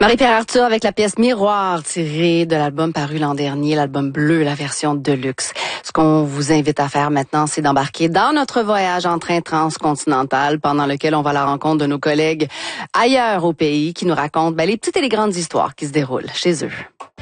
Marie-Pierre Arthur avec la pièce Miroir tirée de l'album paru l'an dernier, l'album bleu, la version deluxe. Ce qu'on vous invite à faire maintenant, c'est d'embarquer dans notre voyage en train transcontinental pendant lequel on va à la rencontre de nos collègues ailleurs au pays qui nous racontent les petites et les grandes histoires qui se déroulent chez eux.